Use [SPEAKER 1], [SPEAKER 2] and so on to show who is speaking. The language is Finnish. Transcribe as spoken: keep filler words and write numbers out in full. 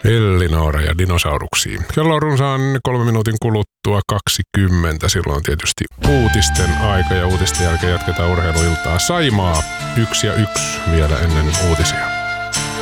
[SPEAKER 1] Elinora ja dinosauruksiin. Kello on runsaan kolme minuutin kuluttua kaksikymmentä. Silloin tietysti uutisten aika ja uutisten jälkeen jatketaan urheiluiltaa. Saimaa yksi ja yksi vielä ennen uutisia.